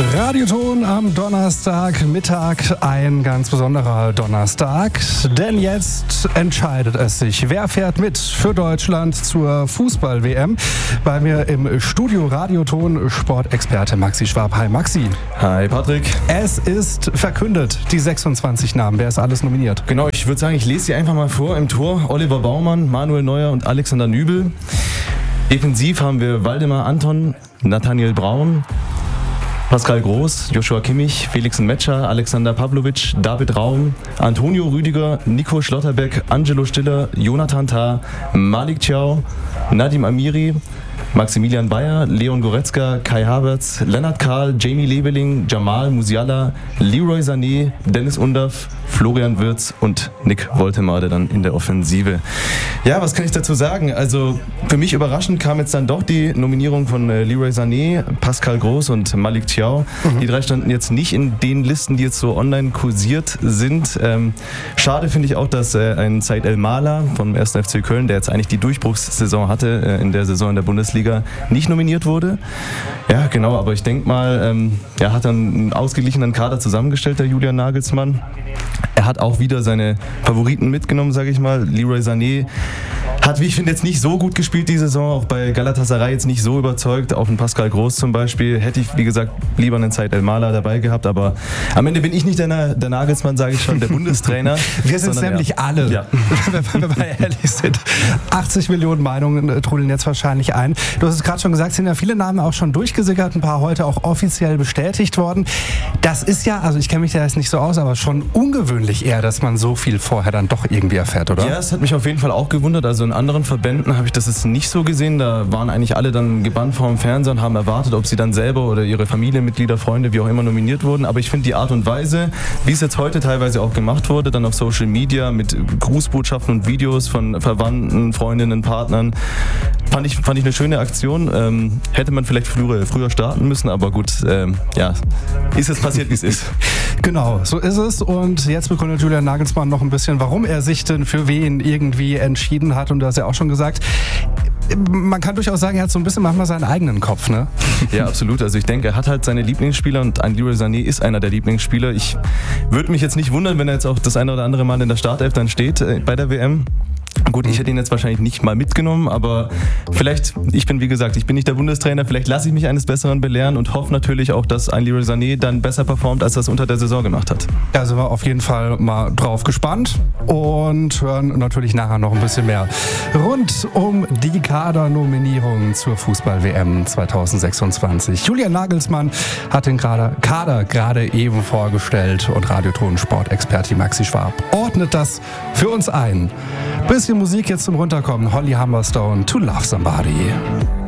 Radioton am Donnerstagmittag, ein ganz besonderer Donnerstag, denn jetzt entscheidet es sich, wer fährt mit für Deutschland zur Fußball-WM. Bei mir im Studio Radioton Sportexperte Maxi Schwab. Hi Maxi. Hi Patrick. Es ist verkündet, die 26 Namen, wer ist alles nominiert? Genau, ich würde sagen, ich lese sie einfach mal vor. Im Tor Oliver Baumann, Manuel Neuer und Alexander Nübel. Defensiv haben wir Waldemar Anton, Nathaniel Braun, Pascal Groß, Joshua Kimmich, Felix Metscher, Alexander Pavlovic, David Raum, Antonio Rüdiger, Nico Schlotterbeck, Angelo Stiller, Jonathan Tah, Malik Thiaw, Nadim Amiri, Maximilian Bayer, Leon Goretzka, Kai Havertz, Lennart Kahl, Jamie Leveling, Jamal Musiala, Leroy Sané, Dennis Undaff, Florian Wirtz und Nick Woltemade dann in der Offensive. Ja, was kann ich dazu sagen? Also für mich überraschend kam jetzt dann doch die Nominierung von Leroy Sané, Pascal Groß und Malik Thiaw. Die drei standen jetzt nicht in den Listen, die jetzt so online kursiert sind. Schade finde ich auch, dass ein Said El-Mala vom 1. FC Köln, der jetzt eigentlich die Durchbruchssaison hatte, in der Saison in der Bundesliga, nicht nominiert wurde. Ja, genau, aber ich denke mal, er hat dann einen ausgeglichenen Kader zusammengestellt, der Julian Nagelsmann. Er hat auch wieder seine Favoriten mitgenommen, sage ich mal. Leroy Sané hat, wie ich finde, jetzt nicht so gut gespielt die Saison, auch bei Galatasaray jetzt nicht so überzeugt. Auch ein Pascal Groß zum Beispiel hätte ich, wie gesagt, lieber einen Said El-Mala dabei gehabt, aber am Ende bin ich nicht der Nagelsmann, sage ich schon, der Bundestrainer. Wir sind es nämlich alle, ja. Wenn wir mal ehrlich sind. 80 Millionen Meinungen trudeln jetzt wahrscheinlich ein. Du hast es gerade schon gesagt, sind ja viele Namen auch schon durchgesickert, ein paar heute auch offiziell bestätigt worden. Das ist ja, also ich kenne mich da jetzt nicht so aus, aber schon ungewöhnlich eher, dass man so viel vorher dann doch irgendwie erfährt, oder? Ja, es hat mich auf jeden Fall auch gewundert. Also in anderen Verbänden habe ich das jetzt nicht so gesehen. Da waren eigentlich alle dann gebannt vor dem Fernseher und haben erwartet, ob sie dann selber oder ihre Familienmitglieder, Freunde, wie auch immer nominiert wurden. Aber ich finde die Art und Weise, wie es jetzt heute teilweise auch gemacht wurde, dann auf Social Media mit Grußbotschaften und Videos von Verwandten, Freundinnen, Partnern, fand ich eine schöne Aktion. Hätte man vielleicht früher starten müssen, aber gut, ja, ist jetzt passiert, wie es ist. Genau, so ist es. Und jetzt begründet Julian Nagelsmann noch ein bisschen, warum er sich denn für wen irgendwie entschieden hat. Und du hast ja auch schon gesagt, man kann durchaus sagen, er hat so ein bisschen manchmal seinen eigenen Kopf, ne? Ja, absolut. Also ich denke, er hat halt seine Lieblingsspieler und ein Leroy Sané ist einer der Lieblingsspieler. Ich würde mich jetzt nicht wundern, wenn er jetzt auch das eine oder andere Mal in der Startelf dann steht bei der WM. Gut, ich hätte ihn jetzt wahrscheinlich nicht mal mitgenommen, aber vielleicht, ich bin nicht der Bundestrainer, vielleicht lasse ich mich eines Besseren belehren und hoffe natürlich auch, dass ein Leroy Sané dann besser performt, als er es unter der Saison gemacht hat. Da sind wir auf jeden Fall mal drauf gespannt und hören natürlich nachher noch ein bisschen mehr rund um die Kadernominierungen zur Fußball-WM 2026. Julian Nagelsmann hat den Kader gerade eben vorgestellt und Radioton-Sportexperte Maxi Schwab ordnet das für uns ein. Bisschen Musik jetzt zum Runterkommen. Holly Humberstone, To Love Somebody.